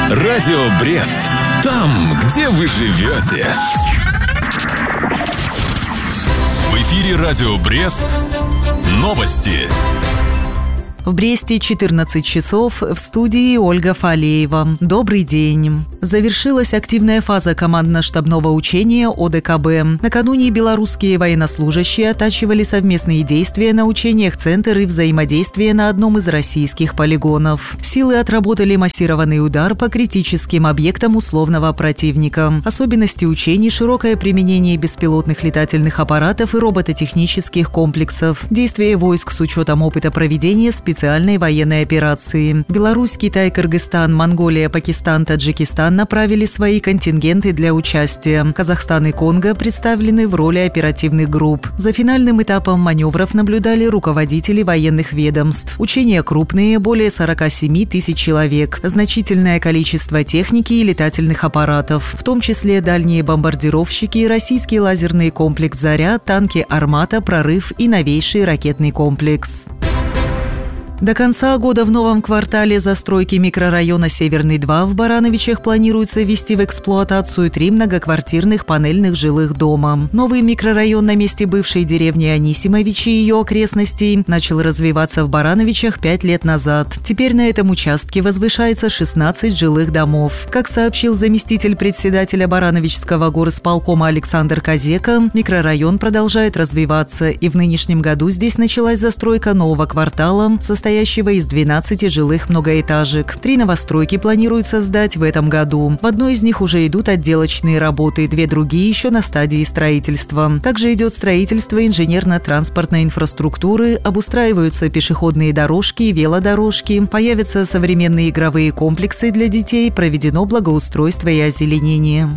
Радио Брест. Там, где вы живете. В эфире Радио Брест. Новости. В Бресте 14 часов, в студии Ольга Фалеева. Добрый день. Завершилась активная фаза командно-штабного учения ОДКБ. Накануне белорусские военнослужащие оттачивали совместные действия на учениях «Центр» и взаимодействие на одном из российских полигонов. Силы отработали массированный удар по критическим объектам условного противника. Особенности учений – широкое применение беспилотных летательных аппаратов и робототехнических комплексов. Действия войск с учетом опыта проведения специальной военной операции. Беларусь, Китай, Кыргызстан, Монголия, Пакистан, Таджикистан направили свои контингенты для участия. Казахстан и Конго представлены в роли оперативных групп. За финальным этапом маневров наблюдали руководители военных ведомств. Учения крупные, более 47 тысяч человек. Значительное количество техники и летательных аппаратов, в том числе дальние бомбардировщики, российский лазерный комплекс «Заря», танки «Армата», «Прорыв» и новейший ракетный комплекс. До конца года в новом квартале застройки микрорайона Северный-2 в Барановичах планируется ввести в эксплуатацию 3 многоквартирных панельных жилых дома. Новый микрорайон на месте бывшей деревни Анисимовичи и ее окрестностей начал развиваться в Барановичах 5 лет назад. Теперь на этом участке возвышается 16 жилых домов. Как сообщил заместитель председателя Барановичского горисполкома Александр Козека, микрорайон продолжает развиваться, и в нынешнем году здесь началась застройка нового квартала, состоящего из 12 жилых многоэтажек. 3 новостройки планируется сдать в этом году. В одной из них уже идут отделочные работы, 2 другие еще на стадии строительства. Также идет строительство инженерно-транспортной инфраструктуры, обустраиваются пешеходные дорожки и велодорожки, появятся современные игровые комплексы для детей, проведено благоустройство и озеленение.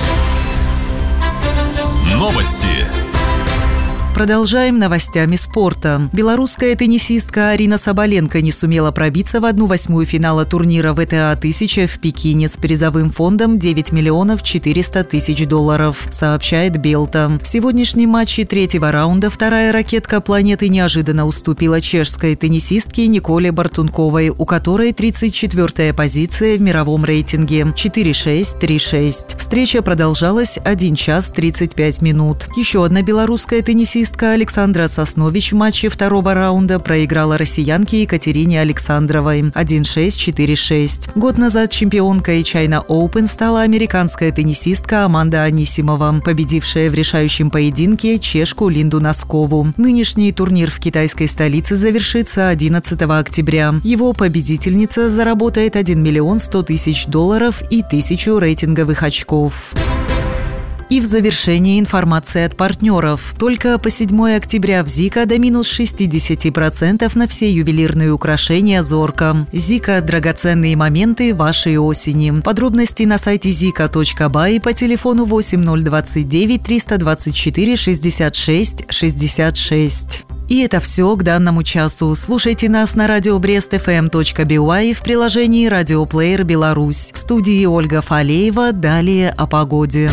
Новости. Продолжаем новостями спорта. Белорусская теннисистка Арина Соболенко не сумела пробиться в 1/8 финала турнира ВТА-1000 в Пекине с призовым фондом $9 400 000, сообщает Белта. В сегодняшнем матче 3-го раунда вторая ракетка планеты неожиданно уступила чешской теннисистке Николе Бартунковой, у которой 34-я позиция в мировом рейтинге 4-6, 3-6. Встреча продолжалась 1 час 35 минут. Еще одна белорусская теннисистка Александра Соснович в матче 2-го раунда проиграла россиянке Екатерине Александровой 1-6, 4-6. Год назад чемпионкой China Open стала американская теннисистка Аманда Анисимова, победившая в решающем поединке чешку Линду Носкову. Нынешний турнир в китайской столице завершится 11 октября. Его победительница заработает $1 100 000 и 1000 рейтинговых очков. И в завершении информация от партнеров. Только по 7 октября в Зика до минус 60% на все ювелирные украшения «Зорка». Зика – драгоценные моменты вашей осени. Подробности на сайте zika.by и по телефону 8029 324 66 66. И это все к данному часу. Слушайте нас на radiobrestfm.by и в приложении «Радиоплеер Беларусь». В студии Ольга Фалеева. Далее о погоде.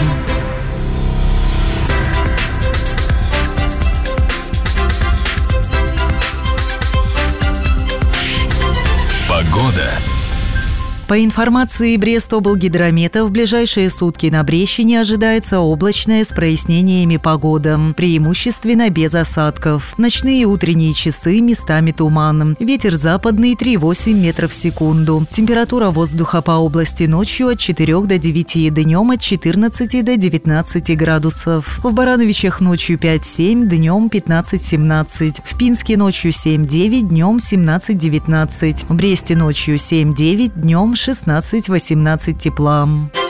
Погода. По информации Брестоблгидромета, в ближайшие сутки на Брещине ожидается облачная с прояснениями погода, преимущественно без осадков. Ночные и утренние часы местами туман. Ветер западный 3,8 метров в секунду. Температура воздуха по области ночью от 4 до 9, днем от 14 до 19 градусов. В Барановичах ночью 5-7, днем 15-17. В Пинске ночью 7-9, днем 17-19. В Бресте ночью 7-9, днем 16-18 тепла.